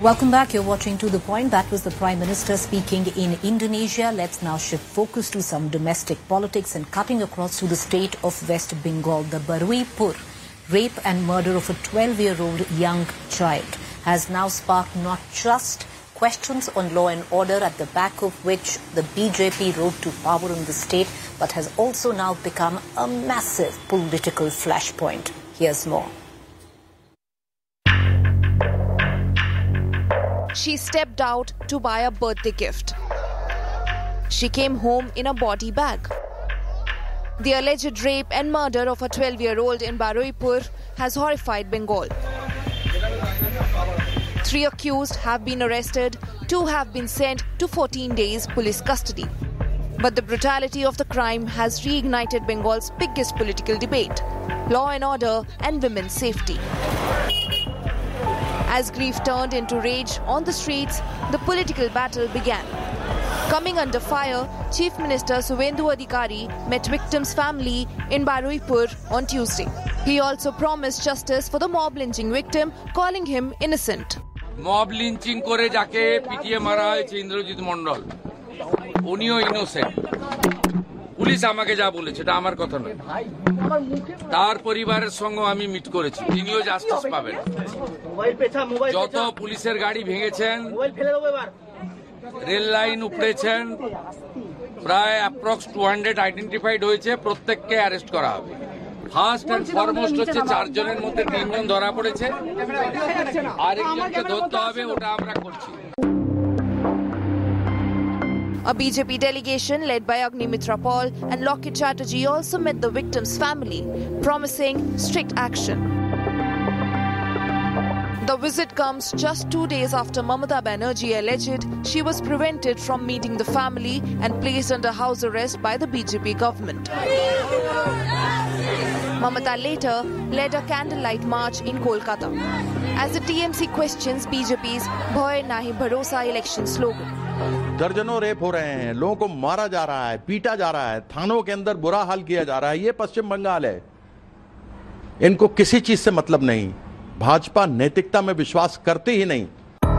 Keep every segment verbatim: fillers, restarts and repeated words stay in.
Welcome back. You're watching To The Point. That was the Prime Minister speaking in Indonesia. Let's now shift focus to some domestic politics and cutting across to the state of West Bengal. The Baruipur rape and murder of a twelve-year-old young child has now sparked not just questions on law and order, at the back of which the B J P rode to power in the state, but has also now become a massive political flashpoint. Here's more. She stepped out to buy a birthday gift. She came home in a body bag. The alleged rape and murder of a twelve-year-old in Baruipur has horrified Bengal. Three accused have been arrested, two have been sent to fourteen days police custody. But the brutality of the crime has reignited Bengal's biggest political debate: law and order and women's safety. As grief turned into rage on the streets, the political battle began. Coming under fire, Chief Minister Suvendu Adhikari met victim's family in Baruipur on Tuesday. He also promised justice for the mob lynching victim, calling him innocent. Mob lynching করে যাকে পিটিয়ে মারা হয়েছে ইন্দ্রজিৎ মণ্ডল, উনিও innocent. Police আমাকে যা বলেছে এটা আমার কথা নয়। তার পরিবারের সঙ্গে আমি মিট করেছি, তিনিও জাস্টিস পাবেন। যত পুলিশের গাড়ি ভেঙেছেন, রেল লাইন উপড়েছেন, প্রায় অ্যাপ্রক্স টু হান্ড্রেড আইডেন্টিফাইড হয়েছে, প্রত্যেককে অ্যারেস্ট করা হবে। ফার্স্ট অ্যান্ড ফরমোস্ট হচ্ছে চারজনের মধ্যে তিনজন ধরা পড়েছে, আরেকজনকে ধরতে হবে, ওটা আমরা করছি। A B J P delegation led by Agnimitra Paul and Lokit Chatterjee also met the victim's family, promising strict action. The visit comes just two days after Mamata Banerjee alleged she was prevented from meeting the family and placed under house arrest by the B J P government. Mamata later led a candlelight march in Kolkata as the T M C questions B J P's Bhoy Nahi Bharosa election slogan. दर्जनों rape हो रहे हैं, लोगों को मारा जा रहा है, पीटा जा रहा है, थानों के अंदर बुरा हाल किया जा रहा है। ये पश्चिम बंगाल है। इनको किसी चीज से मतलब नहीं। भाजपा नैतिकता में विश्वास करती ही नहीं।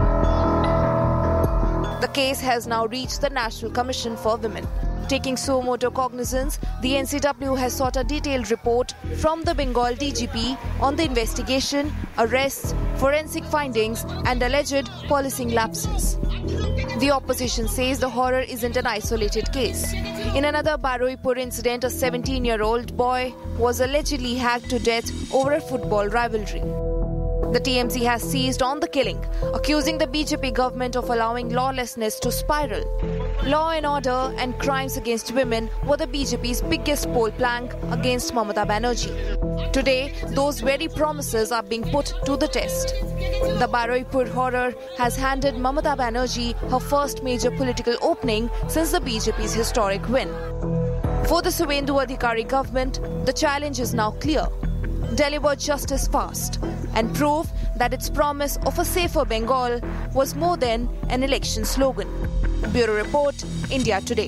The case has now reached the National Commission for Women. Taking suo motu cognizance, the N C W has sought a detailed report from the Bengal D G P on the investigation, arrests, forensic findings and alleged policing lapses. The opposition says the horror isn't an isolated case. In another Baruipur incident, a seventeen-year-old boy was allegedly hacked to death over a football rivalry. The T M C has seized on the killing, accusing the B J P government of allowing lawlessness to spiral. Law and order and crimes against women were the B J P's biggest poll plank against Mamata Banerjee. Today, those very promises are being put to the test. The Baruipur horror has handed Mamata Banerjee her first major political opening since the B J P's historic win. For the Suvendu Adhikari government, the challenge is now clear: deliver justice fast and prove that its promise of a safer Bengal was more than an election slogan. Bureau Report, India Today.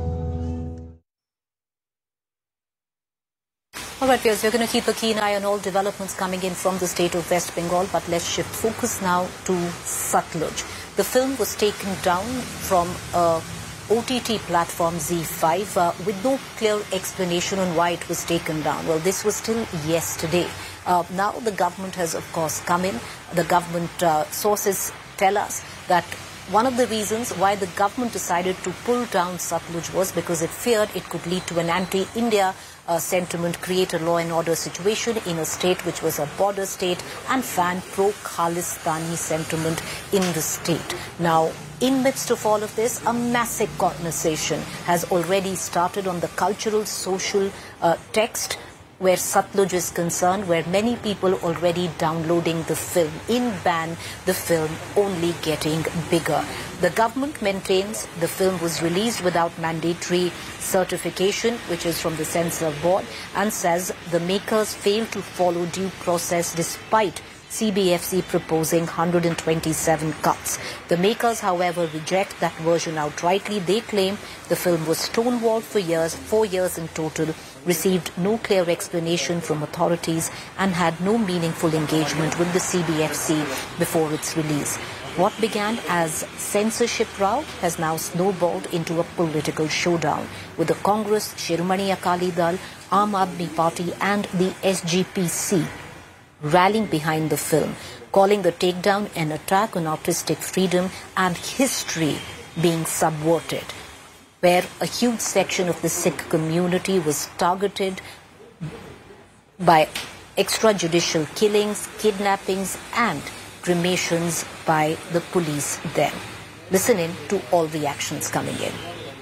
All right, viewers, we're going to keep a keen eye on all developments coming in from the state of West Bengal, but let's shift focus now to Satluj. The film was taken down from a O T T platform Z five uh, with no clear explanation on why it was taken down. Well, this was still yesterday. Uh, now the government has, of course, come in. The government uh, sources tell us that one of the reasons why the government decided to pull down Satluj was because it feared it could lead to an anti-India uh, sentiment, create a law and order situation in a state which was a border state, and fan pro-Khalistani sentiment in the state. Now, in midst of all of this, a massive conversation has already started on the cultural, social uh, text where Satluj is concerned, where many people already downloading the film. In ban, the film only getting bigger. The government maintains the film was released without mandatory certification, which is from the censor board, and says the makers failed to follow due process despite C B F C proposing one hundred twenty-seven cuts. The makers, however, reject that version outrightly. They claim the film was stonewalled for years, four years in total, received no clear explanation from authorities and had no meaningful engagement with the C B F C before its release. What began as censorship row has now snowballed into a political showdown, with the Congress, Shiromani Akali Dal, Aam Aadmi Party and the S G P C rallying behind the film, calling the takedown an attack on artistic freedom and history being subverted, where a huge section of the Sikh community was targeted by extrajudicial killings, kidnappings and cremations by the police then. Listen in to all reactions coming in.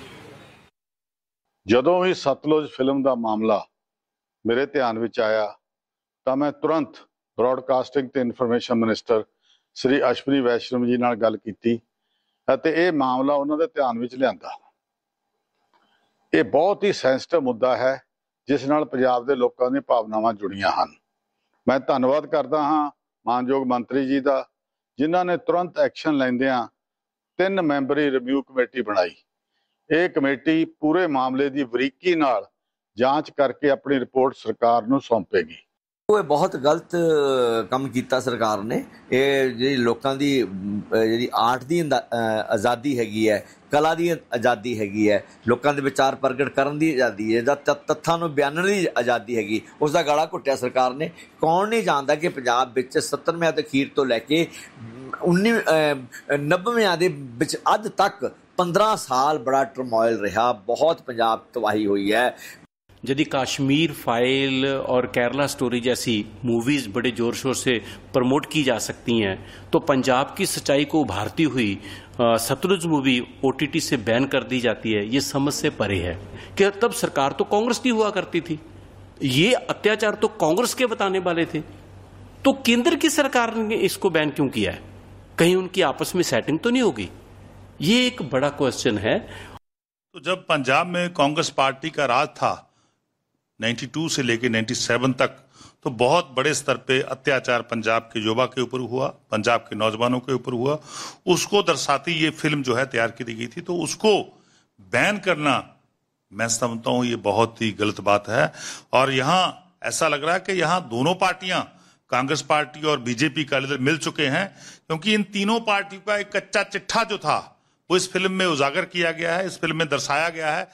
ਜਦੋਂ ਵੀ Sutlej film ਦਾ ਮਾਮਲਾ ਮੇਰੇ ਧਿਆਨ ਵਿੱਚ ਆਇਆ ਤਾਂ ਮੈਂ ਤੁਰੰਤ broadcasting ਤੇ ਇਨਫੋਰਮੇਸ਼ਨ ਮਿਨਿਸਟਰ ਸ੍ਰੀ ਅਸ਼ਵਨੀ ਵੈਸ਼ਨਵ ਜੀ ਨਾਲ ਗੱਲ ਕੀਤੀ ਅਤੇ ਇਹ ਮਾਮਲਾ ਉਹਨਾਂ ਦੇ ਧਿਆਨ ਵਿੱਚ ਲਿਆਂਦਾ। ਇਹ ਬਹੁਤ ਹੀ ਸੈਂਸਿਟਿਵ ਮੁੱਦਾ ਹੈ ਜਿਸ ਨਾਲ ਪੰਜਾਬ ਦੇ ਲੋਕਾਂ ਦੀਆਂ ਭਾਵਨਾਵਾਂ ਜੁੜੀਆਂ ਹਨ। ਮੈਂ ਧੰਨਵਾਦ ਕਰਦਾ ਹਾਂ ਮਾਨਯੋਗ ਮੰਤਰੀ ਜੀ ਦਾ ਜਿਨ੍ਹਾਂ ਨੇ ਤੁਰੰਤ ਐਕਸ਼ਨ ਲੈਂਦਿਆਂ ਤਿੰਨ ਮੈਂਬਰੀ ਰਿਵਿਊ ਕਮੇਟੀ ਬਣਾਈ। ਇਹ ਕਮੇਟੀ ਪੂਰੇ ਮਾਮਲੇ ਦੀ ਬਰੀਕੀ ਨਾਲ ਜਾਂਚ ਕਰਕੇ ਆਪਣੀ ਰਿਪੋਰਟ ਸਰਕਾਰ ਨੂੰ ਸੌਂਪੇਗੀ। ਉਹ ਬਹੁਤ ਗਲਤ ਕੰਮ ਕੀਤਾ ਸਰਕਾਰ ਨੇ। ਇਹ ਜਿਹੜੀ ਲੋਕਾਂ ਦੀ ਜਿਹੜੀ ਆਰਟ ਦੀ ਆਜ਼ਾਦੀ ਹੈਗੀ ਹੈ, ਕਲਾ ਦੀ ਆਜ਼ਾਦੀ ਹੈਗੀ ਹੈ, ਲੋਕਾਂ ਦੇ ਵਿਚਾਰ ਪ੍ਰਗਟ ਕਰਨ ਦੀ ਆਜ਼ਾਦੀ ਹੈ, ਜਾਂ ਤੱਥਾਂ ਨੂੰ ਬਿਆਨਣ ਦੀ ਆਜ਼ਾਦੀ ਹੈਗੀ, ਉਸ ਦਾ ਗਲਾ ਘੁੱਟਿਆ ਸਰਕਾਰ ਨੇ। ਕੌਣ ਨਹੀਂ ਜਾਣਦਾ ਕਿ ਪੰਜਾਬ ਵਿੱਚ ਸੱਤਰਵਿਆਂ ਦੇ ਅਖੀਰ ਤੋਂ ਲੈ ਕੇ ਉੱਨੀ ਨੱਬਵਿਆਂ ਦੇ ਵਿੱਚ ਅੱਜ ਤੱਕ ਪੰਦਰਾਂ ਸਾਲ ਬੜਾ ਟਰਮੋਇਲ ਰਿਹਾ, ਬਹੁਤ ਪੰਜਾਬ तबाही हुई है। यदि कश्मीर फाइल और केरला स्टोरी जैसी मूवीज़ बड़े ज़ोर शोर से प्रमोट की जा सकती हैं तो पंजाब की सच्चाई को उभारती हुई सतलुज मूवी ओटीटी से बैन कर दी जाती है, ये समझ से परे है। कि तब सरकार तो कांग्रेस की हुआ करती थी, ये अत्याचार तो कांग्रेस के बताने वाले थे, तो केंद्र की सरकार ने इसको बैन क्यों किया है? कहीं उनकी आपस में सेटिंग तो नहीं होगी? ये एक बड़ा क्वेश्चन है। तो जब पंजाब में कांग्रेस पार्टी का राज था बानवे से लेकर सत्तानवे तक, तो बहुत बड़े स्तर पे अत्याचार पंजाब के युवा के ऊपर हुआ, पंजाब के नौजवानों के ऊपर हुआ। उसको दर्शाती ये फिल्म जो है तैयार की गई थी, तो उसको बैन करना मैं समझता हूं ये बहुत ही गलत बात है। और यहां ऐसा लग रहा है कि यहां दोनों पार्टियां, कांग्रेस पार्टी और बीजेपी का लीडर मिल चुके हैं, क्योंकि इन तीनों पार्टियों का एक कच्चा चिट्ठा जो था वो इस फिल्म में उजागर किया गया है, इस फिल्म में दर्शाया गया है।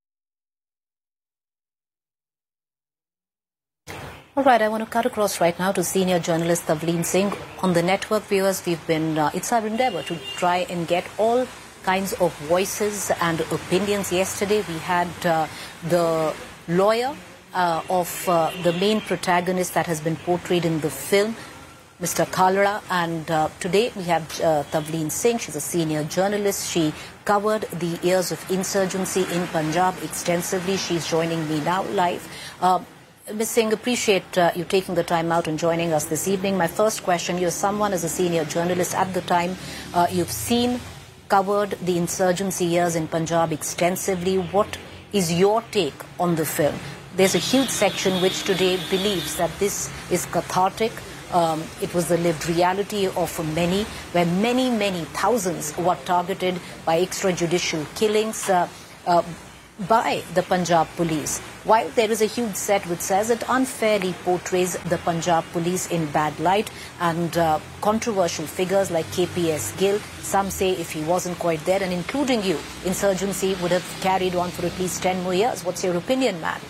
All right, I want to cut across right now to senior journalist Tavleen Singh. On the network, viewers, we've been, uh, it's our endeavor to try and get all kinds of voices and opinions. Yesterday, we had uh, the lawyer uh, of uh, the main protagonist that has been portrayed in the film, Mister Kalra, and uh, today we have uh, Tavleen Singh. She's a senior journalist. She covered the years of insurgency in Punjab extensively. She's joining me now live. Uh, Miz Singh, appreciate uh, you taking the time out and joining us this evening. My first question, you're someone as a senior journalist at the time. Uh, you've seen, covered the insurgency years in Punjab extensively. What is your take on the film? There's a huge section which today believes that this is cathartic. Um, it was the lived reality of many, where many, many thousands were targeted by extrajudicial killings uh, uh, by the Punjab police. While there is a huge set which says it unfairly portrays the Punjab police in bad light, and uh, controversial figures like K P S Gill, some say if he wasn't quite there, and including you, insurgency would have carried on for at least ten more years. What's your opinion, man?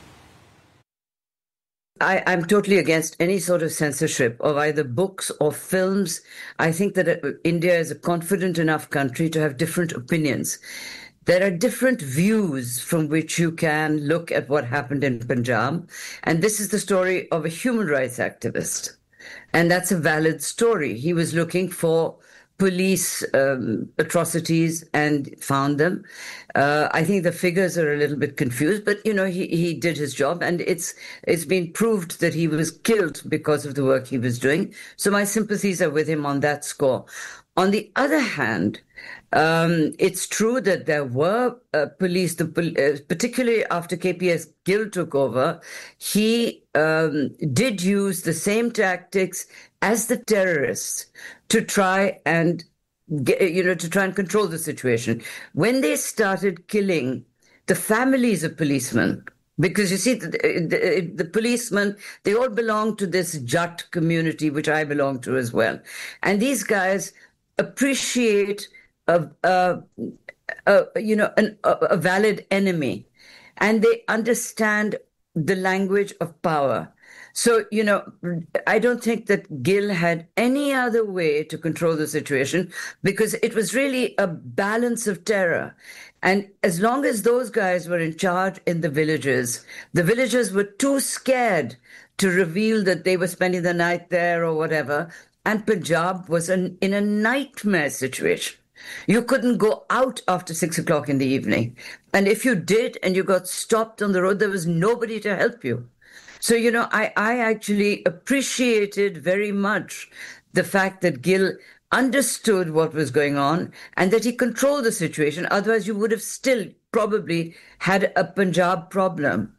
I, I'm totally against any sort of censorship of either books or films. I think that uh, India is a confident enough country to have different opinions. There are different views from which you can look at what happened in Punjab. And this is the story of a human rights activist. And that's a valid story. He was looking for police um, atrocities and found them. Uh, I think the figures are a little bit confused, but, you know, he, he did his job, and it's it's been proved that he was killed because of the work he was doing. So my sympathies are with him on that score. On the other hand, um, it's true that there were uh, police, the, uh, particularly after K P S Gill took over, he um, did use the same tactics as the terrorists to try and get, you know, to try and control the situation. When they started killing the families of policemen, because you see, the, the, the policemen, they all belong to this Jat community, which I belong to as well. And these guys appreciate a, a, a you know an, a, a valid enemy, and they understand the language of power. So, you know, I don't think that Gil had any other way to control the situation, because it was really a balance of terror. And as long as those guys were in charge in the villages, the villagers were too scared to reveal that they were spending the night there or whatever. And Punjab was an, in a nightmare situation. You couldn't go out after six o'clock in the evening. And if you did and you got stopped on the road, there was nobody to help you. So, you know, I, I actually appreciated very much the fact that Gil understood what was going on and that he controlled the situation. Otherwise, you would have still probably had a Punjab problem.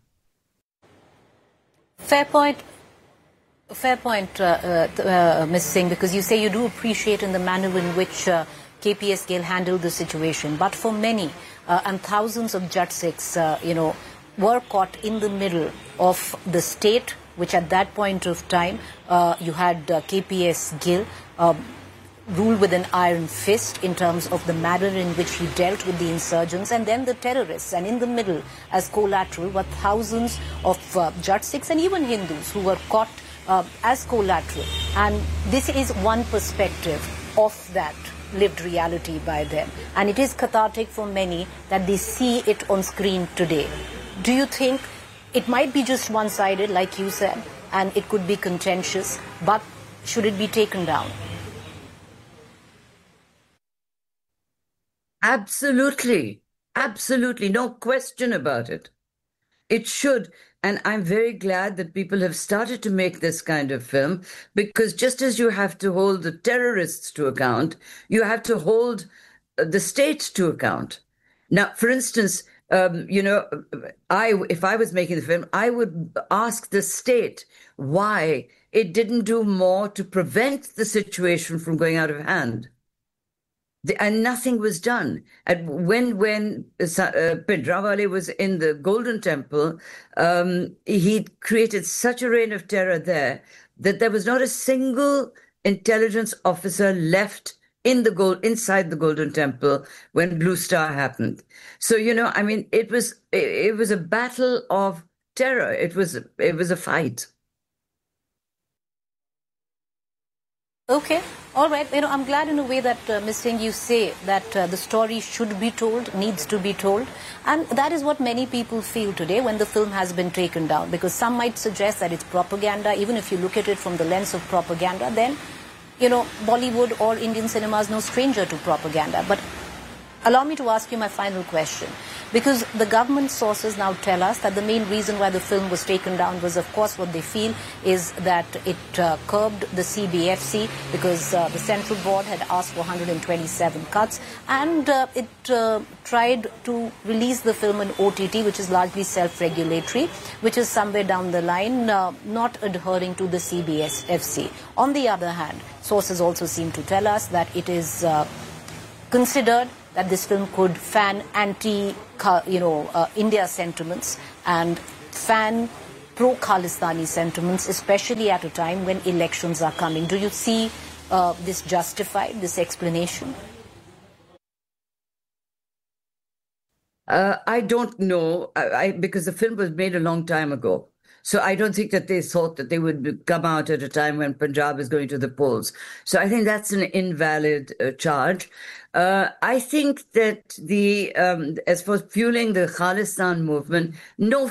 Fair point. Fair point, uh, uh, uh, Miz Singh, because you say you do appreciate in the manner in which uh, K P S Gill handled the situation. But for many uh, and thousands of Jat Sikhs, uh, you know, were caught in the middle of the state, which at that point of time, uh, you had uh, K P S Gill um, rule with an iron fist in terms of the manner in which he dealt with the insurgents and then the terrorists. And in the middle, as collateral, were thousands of uh, Jat Sikhs and even Hindus who were caught uh, as collateral. And this is one perspective of that lived reality by them. And it is cathartic for many that they see it on screen today. Do you think it might be just one-sided, like you said, and it could be contentious, but should it be taken down? Absolutely. Absolutely. No question about it. It should. And I'm very glad that people have started to make this kind of film, because just as you have to hold the terrorists to account, you have to hold the state to account. Now, for instance, Um, you know, I if I was making the film, I would ask the state why it didn't do more to prevent the situation from going out of hand. The, and nothing was done. And when when uh, Bhindranwale was in the Golden Temple, um, he created such a reign of terror there that there was not a single intelligence officer left in the gold, inside the Golden Temple when Blue Star happened. So, you know, I mean, it was it, it was a battle of terror. It was it was a fight. Okay, all right. You know, I'm glad in a way that uh, Miz Singh, you say that uh, the story should be told, needs to be told, and that is what many people feel today when the film has been taken down. Because some might suggest that it's propaganda. Even if you look at it from the lens of propaganda, then you know, Bollywood or Indian cinema is no stranger to propaganda. But allow me to ask you my final question. Because the government sources now tell us that the main reason why the film was taken down was, of course, what they feel is that it uh, curbed the C B F C, because uh, the central board had asked for one hundred twenty-seven cuts, and uh, it uh, tried to release the film in O T T, which is largely self-regulatory, which is somewhere down the line uh, not adhering to the C B F C. On the other hand, sources also seem to tell us that it is uh, considered that this film could fan anti, you know, uh, India sentiments and fan pro-Khalistani sentiments, especially at a time when elections are coming. Do you see uh, this justified, this explanation? Uh, I don't know, I, I, because the film was made a long time ago. So I don't think that they thought that they would come out at a time when Punjab is going to the polls. So I think that's an invalid uh, charge. Uh, I think that the um, as for fueling the Khalistan movement, no